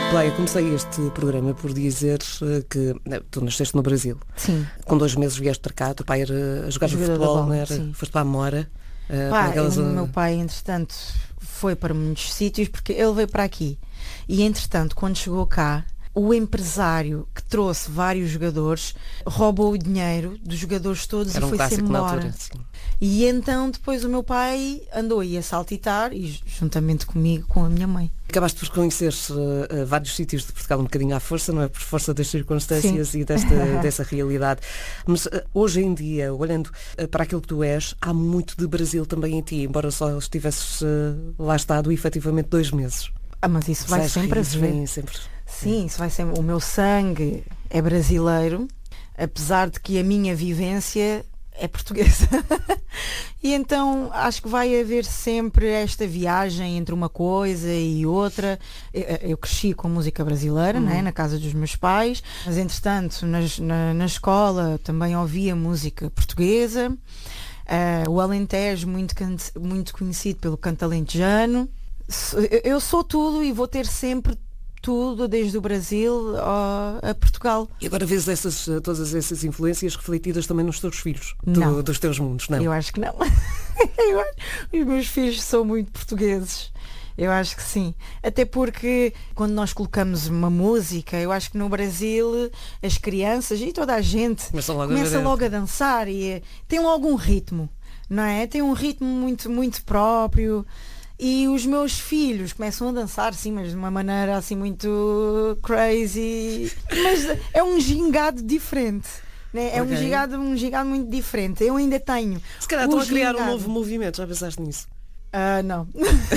Leia, comecei este programa por dizer que tu nasceste no Brasil. Sim. Com 2 meses vieste para cá, teu pai era jogar Jogador futebol, da bola, não era? sim. Foste para a Mora. O meu pai, entretanto, foi para muitos sítios porque ele veio para aqui. E, entretanto, quando chegou cá, o empresário que trouxe vários jogadores roubou o dinheiro dos jogadores todos Era e um foi-se clássico na embora. altura, sim. E então depois o meu pai andou aí a saltitar, e juntamente comigo, com a minha mãe. Acabaste por conhecer vários sítios de Portugal um bocadinho à força, não é? Por força das circunstâncias Sim. e dessa realidade. Mas hoje em dia, olhando para aquilo que tu és, há muito de Brasil também em ti, embora só estivesses lá estado efetivamente 2 meses. Mas isso vai sempre haver. Sim, isso vai sempre. O meu sangue é brasileiro, apesar de que a minha vivência é portuguesa. E então acho que vai haver sempre esta viagem entre uma coisa e outra. Eu cresci com música brasileira, né, na casa dos meus pais, mas entretanto na escola também ouvia música portuguesa. O Alentejo, muito conhecido pelo canto alentejano. Eu sou tudo e vou ter sempre tudo, desde o Brasil a Portugal. E agora vês todas essas influências refletidas também nos teus filhos, dos teus mundos, não? Eu acho que não. Os meus filhos são muito portugueses. Eu acho que sim. Até porque quando nós colocamos uma música, eu acho que no Brasil as crianças e toda a gente começa logo a dançar e tem logo um ritmo, não é? Tem um ritmo muito, muito próprio. E os meus filhos começam a dançar, sim, mas de uma maneira assim muito crazy. Mas é um gingado diferente. Né? É um gingado muito diferente. Eu ainda tenho. Se calhar estão a criar um novo movimento, já pensaste nisso? Não.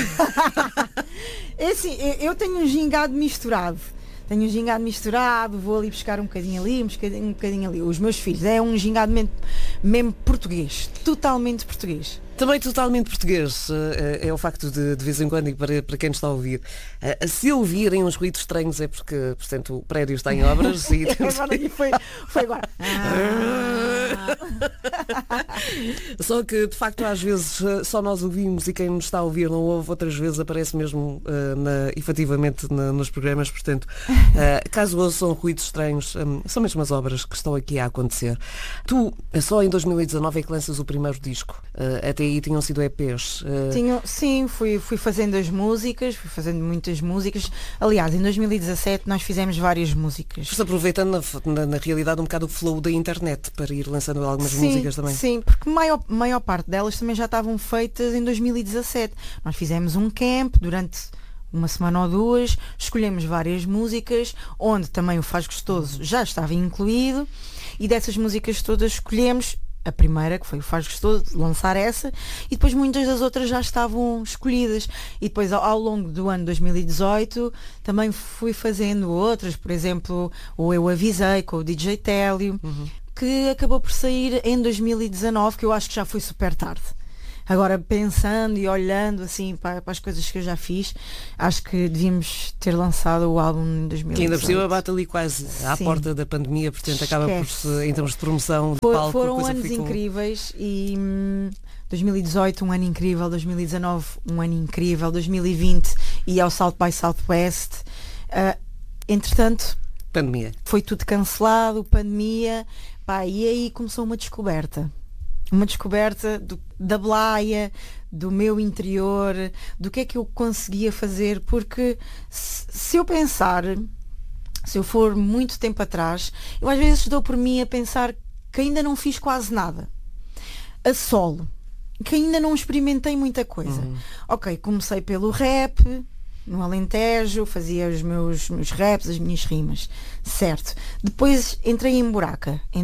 É assim, eu tenho um gingado misturado. Vou ali buscar um bocadinho ali, um bocadinho ali. Os meus filhos, é um gingado mesmo português. Totalmente português. Também totalmente português é o facto de vez em quando, e para quem nos está a ouvir, se ouvirem uns ruídos estranhos é porque, portanto, o prédio está em obras e foi agora. Só que, de facto, às vezes só nós ouvimos e quem nos está a ouvir não ouve, outras vezes aparece mesmo efetivamente nos programas, portanto, caso ouçam ruídos estranhos, são mesmo as obras que estão aqui a acontecer. Tu, só em 2019 é que lanças o primeiro disco. Até aí tinham sido EPs. Sim, fui fazendo as músicas, fui fazendo muitas músicas. Aliás, em 2017 nós fizemos várias músicas. Foste aproveitando na realidade um bocado o flow da internet para ir lançando algumas músicas também. Sim, porque maior parte delas também já estavam feitas em 2017. Nós fizemos um camp durante uma semana ou 2, escolhemos várias músicas, onde também o Faz Gostoso já estava incluído, e dessas músicas todas escolhemos a primeira, que foi o Faz Gostoso, lançar essa, e depois muitas das outras já estavam escolhidas. E depois ao longo do ano 2018 também fui fazendo outras, por exemplo, o Eu Avisei com o DJ Télio, que acabou por sair em 2019, que eu acho que já foi super tarde. Agora, pensando e olhando assim para as coisas que eu já fiz, acho que devíamos ter lançado o álbum em 2018. Que ainda por cima bate ali quase à porta da pandemia, portanto acaba por, em termos de promoção, de palco, foram anos incríveis e 2018 um ano incrível, 2019 um ano incrível, 2020 e ao South by Southwest. Entretanto, pandemia. Foi tudo cancelado, pandemia, e aí começou uma descoberta da Blaia, do meu interior, do que é que eu conseguia fazer, porque se eu for muito tempo atrás, eu às vezes dou por mim a pensar que ainda não fiz quase nada a solo, que ainda não experimentei muita coisa. Ok, comecei pelo rap no Alentejo, fazia os meus raps, as minhas rimas, certo. Depois entrei em Buraca em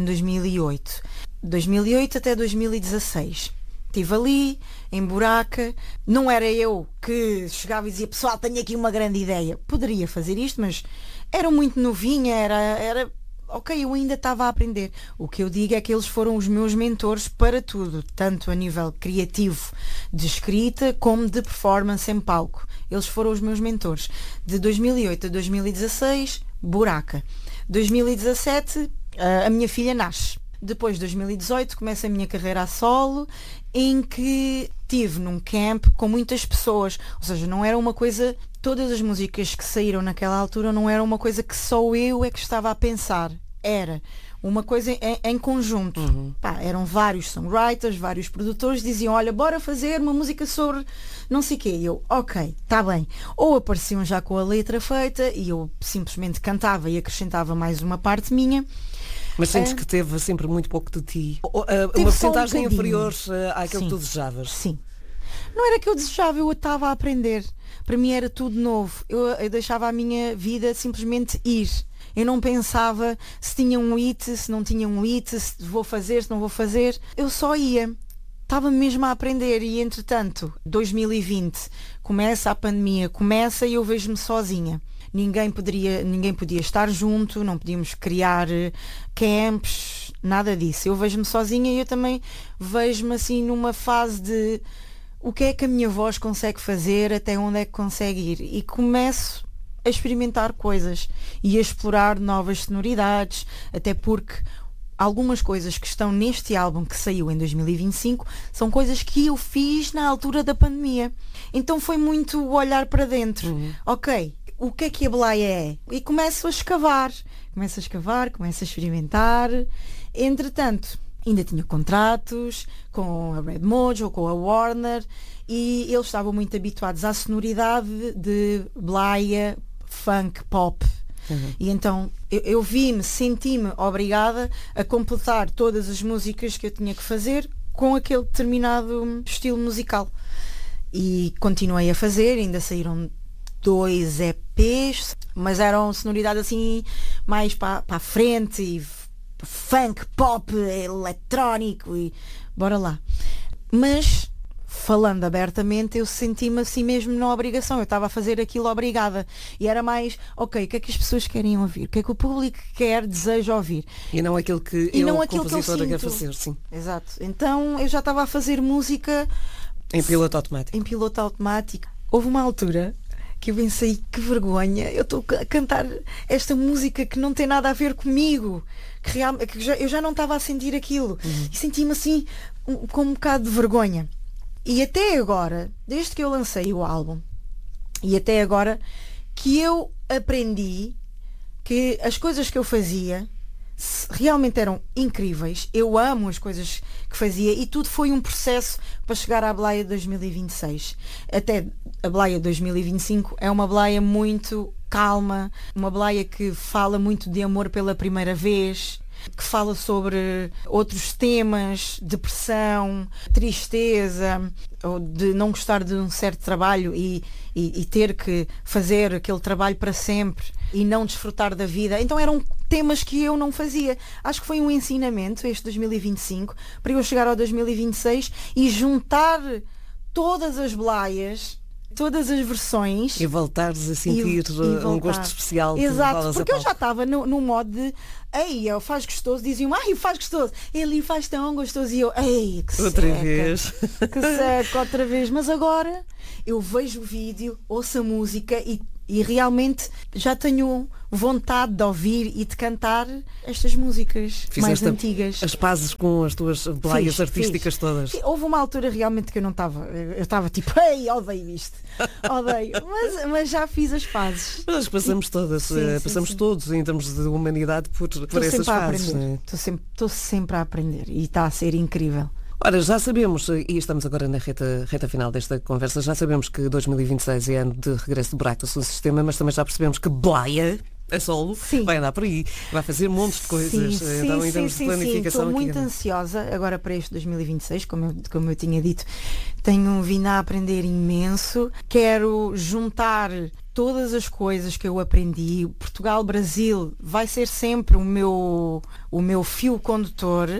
2008 até 2016. Estive ali, em Buraca. Não era eu que chegava e dizia, pessoal, tenho aqui uma grande ideia. Poderia fazer isto, mas era muito novinha, era ok, eu ainda estava a aprender. O que eu digo é que eles foram os meus mentores para tudo, tanto a nível criativo de escrita como de performance em palco. Eles foram os meus mentores. De 2008 a 2016, Buraca. 2017, a minha filha nasce. Depois de 2018 começa a minha carreira a solo, em que estive num camp com muitas pessoas, ou seja, não era uma coisa, todas as músicas que saíram naquela altura não era uma coisa que só eu é que estava a pensar, era uma coisa em conjunto. Pá, eram vários songwriters, vários produtores, diziam, olha, bora fazer uma música sobre não sei o quê. E eu, ok, está bem. Ou apareciam já com a letra feita e eu simplesmente cantava e acrescentava mais uma parte minha. Mas sentes que teve sempre muito pouco de ti? Teve Uma só um porcentagem bocadinho. inferior àquilo que Sim. tu desejavas? Sim. Não era que eu desejava, eu estava a aprender. Para mim era tudo novo. Eu deixava a minha vida simplesmente ir. Eu não pensava se tinha um hit, se não tinha um hit, se vou fazer, se não vou fazer. Eu só ia. Estava mesmo a aprender e, entretanto, 2020, começa a pandemia, começa e eu vejo-me sozinha. Ninguém podia estar junto, não podíamos criar camps, nada disso. Eu vejo-me sozinha e eu também vejo-me assim numa fase de o que é que a minha voz consegue fazer, até onde é que consegue ir. E começo a experimentar coisas e a explorar novas sonoridades, até porque algumas coisas que estão neste álbum que saiu em 2025 são coisas que eu fiz na altura da pandemia. Então foi muito olhar para dentro. Ok, o que é que a Blaia é? E começo a escavar, começo a experimentar. Entretanto, ainda tinha contratos com a Red Mojo, com a Warner, e eles estavam muito habituados à sonoridade de Blaia, funk, pop. E então eu senti-me obrigada a completar todas as músicas que eu tinha que fazer com aquele determinado estilo musical. E continuei a fazer, ainda saíram 2 EPs, mas eram sonoridade assim mais para a frente, e funk, pop, eletrónico e bora lá. Mas falando abertamente, eu senti-me assim mesmo na obrigação. Eu estava a fazer aquilo obrigada. E era mais, ok, o que é que as pessoas querem ouvir? O que é que o público quer, deseja ouvir? E não aquilo que compositora, quer fazer, sim. Exato. Então eu já estava a fazer música em piloto automático. Em piloto automático. Houve uma altura que eu pensei, que vergonha, eu estou a cantar esta música que não tem nada a ver comigo, que eu já não estava a sentir aquilo. E senti-me assim com um bocado de vergonha. E até agora, desde que eu lancei o álbum, e até agora, que eu aprendi que as coisas que eu fazia realmente eram incríveis. Eu amo as coisas que fazia e tudo foi um processo para chegar à Blaia de 2026. Até a Blaia de 2025 é uma Blaia muito calma, uma Blaia que fala muito de amor pela primeira vez, que fala sobre outros temas, depressão, tristeza, ou de não gostar de um certo trabalho e ter que fazer aquele trabalho para sempre e não desfrutar da vida. Então eram temas que eu não fazia. Acho que foi um ensinamento, este 2025, para eu chegar ao 2026 e juntar todas as Blaias, todas as versões. E voltares a sentir um gosto especial. Exato, porque eu já estava no modo de ei, eu faz gostoso, diziam, ai, faz gostoso, ele faz tão gostoso, e eu, ei, que outra seca, vez. que seca, outra vez. Mas agora eu vejo o vídeo, ouço a música e realmente já tenho vontade de ouvir e de cantar estas músicas mais antigas. As pazes com as tuas blaias artísticas todas. Houve uma altura realmente que eu não estava, eu estava tipo, ei, odeio isto, odeio, mas já fiz as pazes. Mas passamos todas, passamos todos em termos de humanidade por essas fases. Estou sempre a aprender e está a ser incrível. Ora, já sabemos, e estamos agora na reta final desta conversa, já sabemos que 2026 é ano de regresso do Buraco do Sul Sistema, mas também já percebemos que Blaia, a solo, vai andar por aí, vai fazer montes de coisas. Então, em termos de planificação. Estou muito ansiosa agora para este 2026, como eu tinha dito. Tenho vindo a aprender imenso. Quero juntar todas as coisas que eu aprendi. Portugal, Brasil vai ser sempre o meu fio condutor,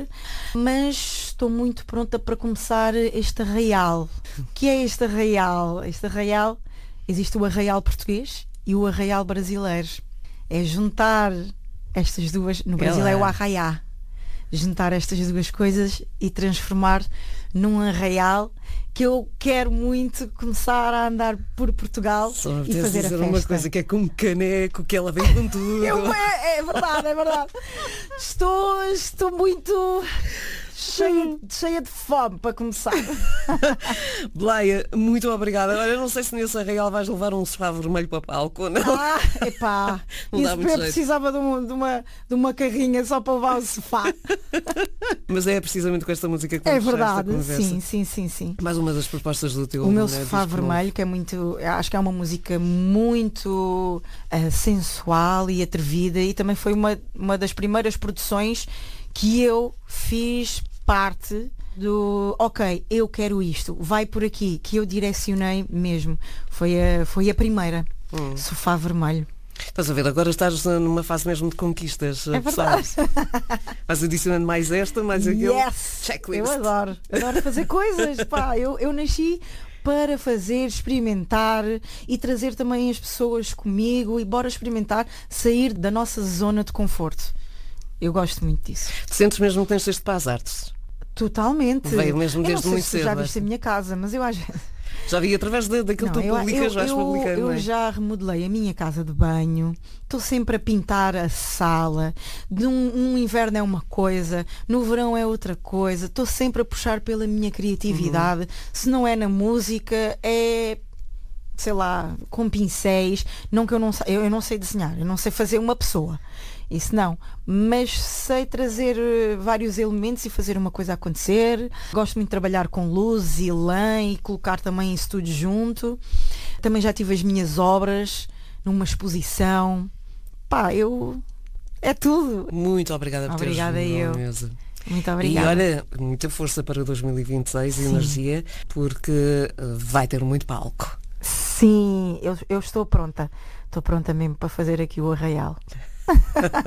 mas estou muito pronta para começar este arraial. O que é este arraial? Este arraial, existe o arraial português e o arraial brasileiro. É juntar estas duas, no Brasil é o arraiá, juntar estas duas coisas e transformar num arraial que eu quero muito começar a andar por Portugal e fazer a festa. Uma coisa que é com um caneco, que ela vem com tudo. É verdade, é verdade. Estou muito cheia de fome para começar. Blaia, muito obrigada. Agora eu não sei se nesse arraial vais levar um sofá vermelho para o palco ou não. Epá, Não dá isso muito eu jeito. precisava de uma carrinha só para levar o sofá. Mas é precisamente com esta música que É vamos fechar esta verdade, conversa. sim. Mais uma das propostas do teu O meu né, sofá disco vermelho, novo. que é muito, acho que é uma música muito sensual e atrevida, e também foi uma das primeiras produções que eu fiz parte do ok, eu quero isto, vai por aqui, que eu direcionei mesmo. Foi a primeira, Sofá Vermelho. Estás a ver, agora estás numa fase mesmo de conquistas. É verdade. Sabes? Vais adicionando mais esta, mais aquele. Yes! Checklist. Eu adoro fazer coisas. Pá, eu nasci para fazer, experimentar e trazer também as pessoas comigo e bora experimentar, sair da nossa zona de conforto. Eu gosto muito disso. Te sentes mesmo que tens texto para as artes? Totalmente. Veio mesmo Eu desde não sei muito se cedo. já viste a minha casa, mas eu acho. Já vi através daquilo que tu publicas, vais publicando. Eu já remodelei a minha casa de banho, estou sempre a pintar a sala, no inverno é uma coisa, no verão é outra coisa, estou sempre a puxar pela minha criatividade, se não é na música, é, sei lá, com pincéis, não que eu não sei desenhar, eu não sei fazer uma pessoa. Isso não, mas sei trazer vários elementos e fazer uma coisa acontecer. Gosto muito de trabalhar com luz e lã e colocar também isso tudo junto. Também já tive as minhas obras numa exposição. Pá, é tudo. Muito obrigada por teres Obrigada vindo à eu. mesa. Muito obrigada. E olha, muita força para 2026 e Sim. energia, porque vai ter muito palco. Sim, eu estou pronta. Estou pronta mesmo para fazer aqui o arraial.